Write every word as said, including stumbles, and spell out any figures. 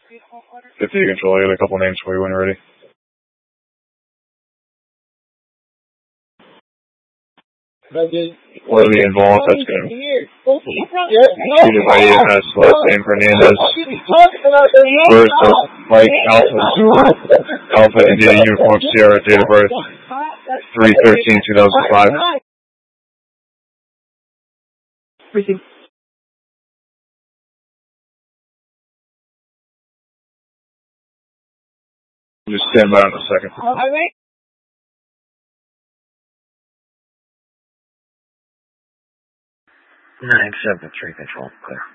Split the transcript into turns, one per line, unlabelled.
fifty to control, I got a couple names for you when you're ready. One of the involved, that's good. Treated by E M S, last name Hernandez. First, Mike Alpha. Alpha India Uniform Sierra, date of birth three thirteen two thousand five. Just stand by in a second.
nine seven three control, clear.